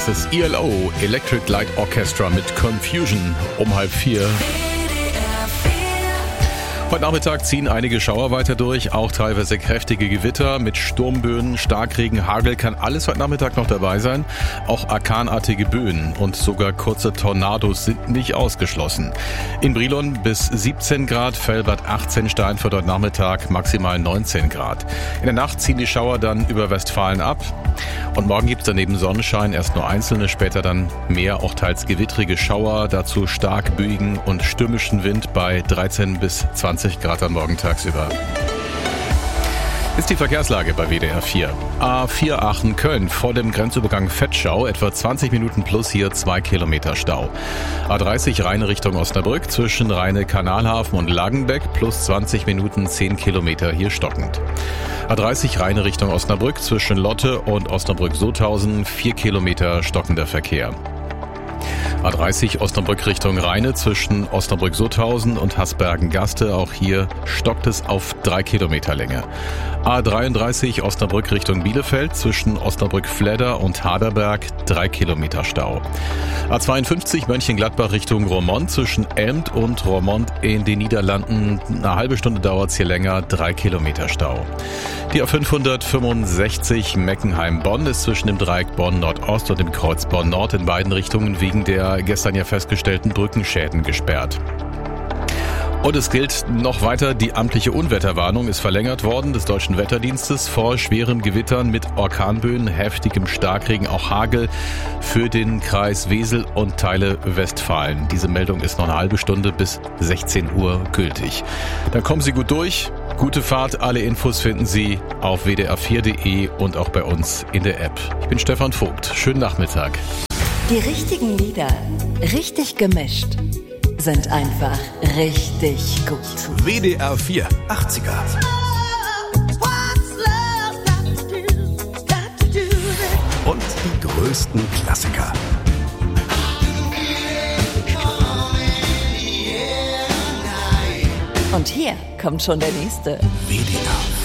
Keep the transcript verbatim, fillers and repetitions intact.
ist es E L O, Electric Light Orchestra mit Confusion um halb vier. Heute Nachmittag ziehen einige Schauer weiter durch, auch teilweise kräftige Gewitter mit Sturmböen, Starkregen, Hagel kann alles heute Nachmittag noch dabei sein. Auch orkanartige Böen und sogar kurze Tornados sind nicht ausgeschlossen. In Brilon bis siebzehn Grad, Velbert achtzehn, Steinfurt heute Nachmittag maximal neunzehn Grad. In der Nacht ziehen die Schauer dann über Westfalen ab. Und morgen gibt es dann neben Sonnenschein erst nur einzelne, später dann mehr, auch teils gewittrige Schauer, dazu stark böigen und stürmischen Wind bei dreizehn bis zwanzig Grad am Morgen tagsüber. Ist die Verkehrslage bei W D R vier. A vier Aachen-Köln vor dem Grenzübergang Vetschau, etwa zwanzig Minuten plus hier zwei Kilometer Stau. A dreißig Rheine Richtung Osnabrück zwischen Rheine Kanalhafen und Langenbeck plus zwanzig Minuten zehn Kilometer hier stockend. A dreißig Rheine Richtung Osnabrück zwischen Lotte und Osnabrück-Sothausen vier Kilometer stockender Verkehr. A dreißig Osnabrück Richtung Rheine zwischen Osnabrück-Sothausen und Hasbergen-Gaste. Auch hier stockt es auf drei Kilometer Länge. A dreiunddreißig Osnabrück Richtung Bielefeld zwischen Osnabrück-Fledder und Haderberg drei Kilometer Stau. A zweiundfünfzig Mönchengladbach Richtung Roermond zwischen Elmt und Roermond in den Niederlanden. Eine halbe Stunde dauert es hier länger, drei Kilometer Stau. Die A fünfhundertfünfundsechzig Meckenheim-Bonn ist zwischen dem Dreieck Bonn-Nordost und dem Kreuz Bonn-Nord in beiden Richtungen wegen der gestern ja festgestellten Brückenschäden gesperrt. Und es gilt noch weiter, die amtliche Unwetterwarnung ist verlängert worden des Deutschen Wetterdienstes vor schweren Gewittern mit Orkanböen, heftigem Starkregen, auch Hagel für den Kreis Wesel und Teile Westfalen. Diese Meldung ist noch eine halbe Stunde bis sechzehn Uhr gültig. Dann kommen Sie gut durch. Gute Fahrt, alle Infos finden Sie auf w d r vier punkt d e und auch bei uns in der App. Ich bin Stefan Vogt. Schönen Nachmittag. Die richtigen Lieder, richtig gemischt, sind einfach richtig gut. W D R vier achtziger. Und die größten Klassiker. Und hier kommt schon der nächste. W D R